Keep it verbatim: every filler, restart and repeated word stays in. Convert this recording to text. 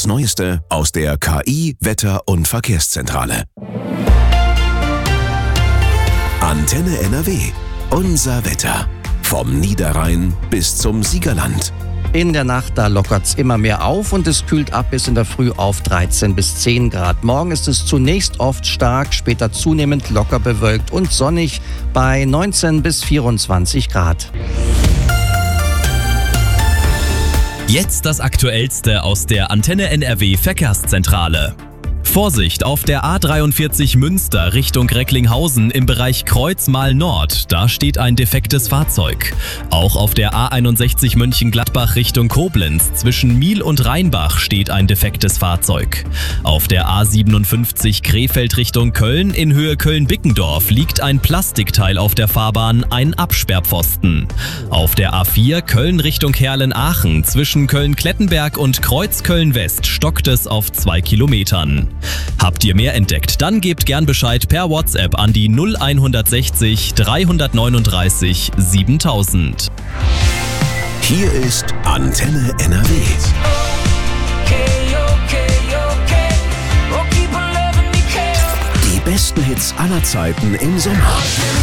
Das Neueste aus der K I-, Wetter- und Verkehrszentrale. Antenne N R W. Unser Wetter. Vom Niederrhein bis zum Siegerland. In der Nacht, da lockert's immer mehr auf und es kühlt ab bis in der Früh auf dreizehn bis zehn Grad. Morgen ist es zunächst oft stark, später zunehmend locker bewölkt und sonnig bei neunzehn bis vierundzwanzig Grad. Jetzt das Aktuellste aus der Antenne N R W Verkehrszentrale. Vorsicht auf der A dreiundvierzig Münster Richtung Recklinghausen im Bereich Kreuzmal-Nord. Da steht ein defektes Fahrzeug. Auch auf der A einundsechzig Mönchengladbach Richtung Koblenz zwischen Miel und Rheinbach steht ein defektes Fahrzeug. Auf der A siebenundfünfzig Krefeld Richtung Köln in Höhe Köln-Bickendorf liegt ein Plastikteil auf der Fahrbahn, ein Absperrpfosten. Auf der A vier Köln Richtung Herlen-Aachen zwischen Köln-Klettenberg und Kreuz-Köln-West stockt es auf zwei Kilometern. Habt ihr mehr entdeckt? Dann gebt gern Bescheid per WhatsApp an die null hundertsechzig dreihundertneununddreißig siebentausend. Hier ist Antenne N R W. Die besten Hits aller Zeiten im Sommer.